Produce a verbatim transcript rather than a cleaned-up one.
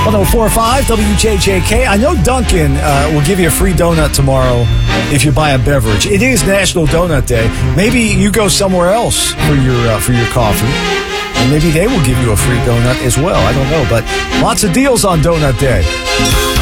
one oh four point five W J J K. I know Dunkin' uh, will give you a free donut tomorrow if you buy a beverage. It is National Donut Day. Maybe you go somewhere else for your uh, for your coffee, and maybe they will give you a free donut as well. I don't know, but lots of deals on Donut Day.